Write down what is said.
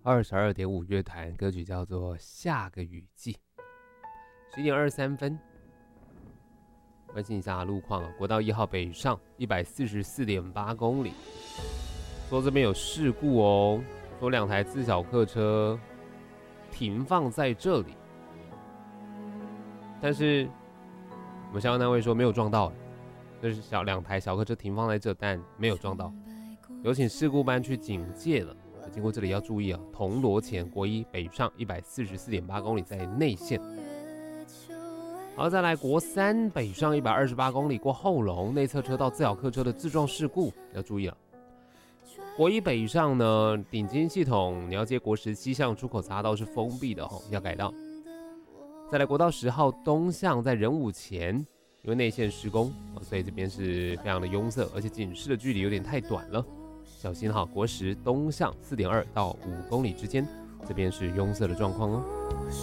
22.5乐团，歌曲叫做《下个雨季》。11:23，关心一下路况啊，国道1号北上144.8公里，说这边有事故哦，说2台自小客车停放在这里，但是我们相关单位说没有撞到，就是2台小客车停放在这，但没有撞到，有请事故班去警戒了。经过这里要注意啊，铜锣前国一北上144.8公里在内线。好，再来国3北上128公里过后龙，内侧车道自小客车的自撞事故要注意了。国一北上呢，顶金系统你要接国10西向出口匝道是封闭的要改道。再来国道10号东向在仁武前，因为内线施工，所以这边是非常的拥塞，而且警示的距离有点太短了。小心哈，国10东向4.2到5公里之间，这边是拥塞的状况哦。